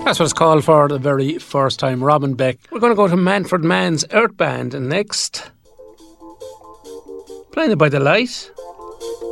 That's what it's called for the very first time. Robin Beck. We're going to go to Manfred Mann's Earth Band next. Blinded by the Light.